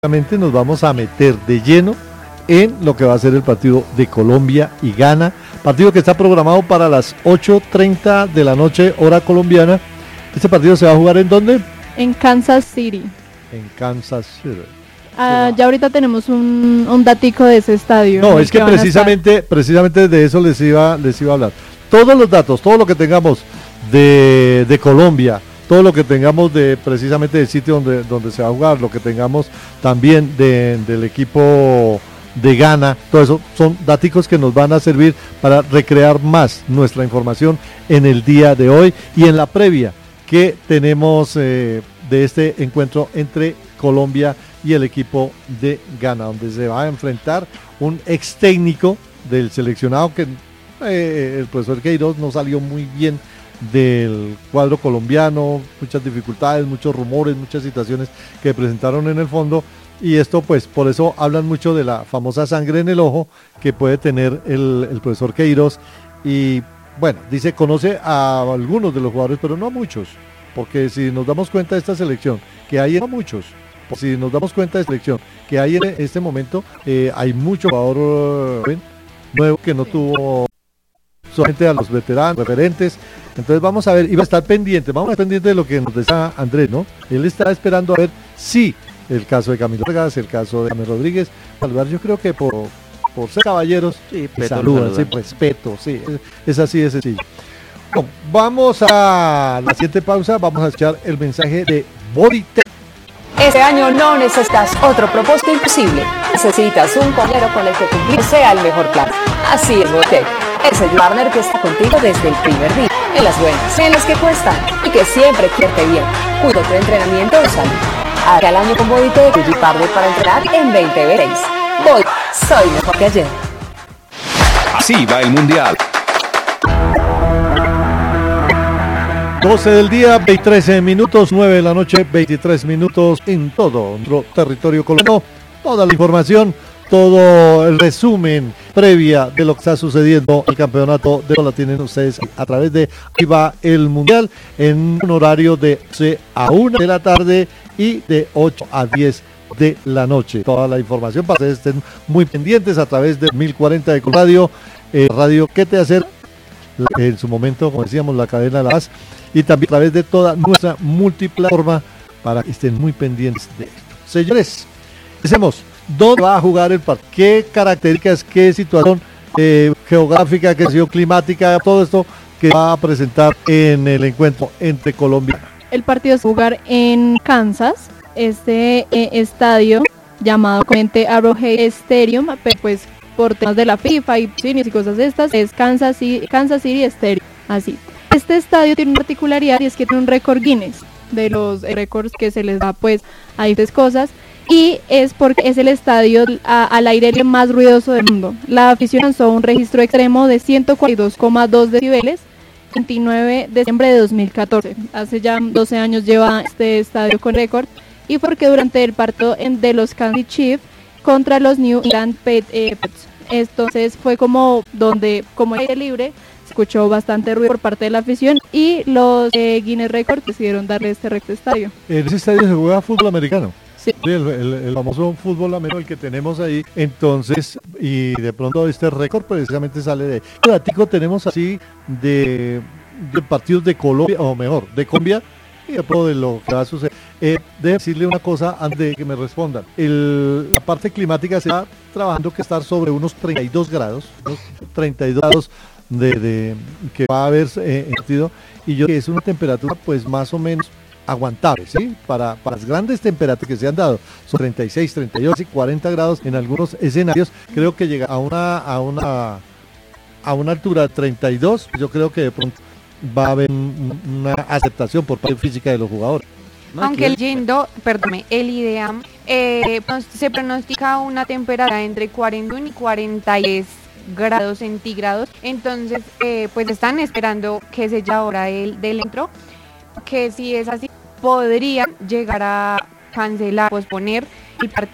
Realmente nos vamos a meter de lleno en lo que va a ser el partido de Colombia y Ghana, partido que está programado para las 8:30 de la noche, hora colombiana. ¿Este partido se va a jugar en dónde? En Kansas City. En Kansas City. Ya ahorita tenemos un datico de ese estadio. No, es que precisamente de eso les iba a hablar. Todos los datos, todo lo que tengamos de Colombia, todo lo que tengamos precisamente del sitio donde se va a jugar, lo que tengamos también del equipo de Ghana, todo eso son daticos que nos van a servir para recrear más nuestra información en el día de hoy y en la previa que tenemos de este encuentro entre Colombia y el equipo de Ghana, donde se va a enfrentar un ex técnico del seleccionado que el profesor Queiroz no salió muy bien del cuadro colombiano, muchas dificultades, muchos rumores, muchas situaciones que presentaron en el fondo, y esto pues por eso hablan mucho de la famosa sangre en el ojo que puede tener el profesor Queiroz. Y bueno, dice conoce a algunos de los jugadores, pero no a muchos, porque si nos damos cuenta de esta selección que hay no muchos, si nos damos cuenta de esta selección que hay en este momento, hay mucho jugador nuevo que no tuvo solamente a los veteranos, referentes. Entonces vamos a ver, vamos a estar pendientes de lo que nos decía Andrés, ¿no? Él está esperando a ver si el caso de Camilo Vargas, el caso de James Rodríguez, saludar, yo creo que por ser caballeros, sí, saludan, sí, respeto, sí, es así de sencillo. Bueno, vamos a la siguiente pausa, vamos a escuchar el mensaje de Bodytech. Este año no necesitas otro propósito imposible. Necesitas un compañero con el que cumplir sea el mejor plan. Así es Bodytech. Es el partner que está contigo desde el primer día. En las buenas, en las que cuestan y que siempre quiere bien. Cuida tu entrenamiento o salud. Haga el año con Bodytech y partner para entrenar en 2026. Bodytech, soy mejor que ayer. Así va el Mundial. 12 del día, 23 minutos, 9 de la noche, 23 minutos en todo nuestro territorio colombiano. Toda la información, todo el resumen previa de lo que está sucediendo el campeonato de la tienen ustedes a través de Ahí va el Mundial en un horario de 12 a 1 de la tarde y de 8 a 10 de la noche. Toda la información para que ustedes estén muy pendientes a través de 1040 de Radio, radio que te hace en su momento, como decíamos, la cadena de La Paz, y también a través de toda nuestra multiplataforma para que estén muy pendientes de esto. Señores, empecemos. ¿Dónde va a jugar el partido? ¿Qué características, qué situación geográfica, qué situación climática, todo esto que va a presentar en el encuentro entre Colombia? El partido se va a jugar en Kansas, estadio llamado comúnmente Arrowhead Stadium, pero pues por temas de la FIFA y cosas de estas, es Kansas City Stadium, así. Este estadio tiene una particularidad y es que tiene un récord Guinness, de los récords que se les da pues a diferentes cosas, y es porque es el estadio al aire libre más ruidoso del mundo. La afición lanzó un registro extremo de 142,2 decibeles, 29 de diciembre de 2014, hace ya 12 años lleva este estadio con récord, y porque durante el partido de los Kansas City Chiefs contra los New England Patriots, entonces fue como donde, como aire libre, escuchó bastante ruido por parte de la afición y los Guinness Records decidieron darle este estadio. En ese estadio se juega fútbol americano. Sí. El famoso fútbol americano, el que tenemos ahí. Entonces, y de pronto este récord precisamente sale de... ¿Qué datico tenemos así de partidos de Colombia, o mejor, de Colombia? Y después de lo que va a suceder. Debo decirle una cosa antes de que me respondan. La parte climática se está trabajando que estar sobre unos 32 grados, que va a haber sentido, y yo creo que es una temperatura pues más o menos aguantable, ¿sí? Para las grandes temperaturas que se han dado, son 36, 38 y 40 grados en algunos escenarios, creo que llega a una altura de 32, yo creo que de pronto va a haber una aceptación por parte física de los jugadores. Aunque el IDEAM se pronostica una temperatura entre 41 y 43 grados centígrados, entonces pues están esperando que se ya hora del intro, que si es así podrían llegar a cancelar, posponer el partido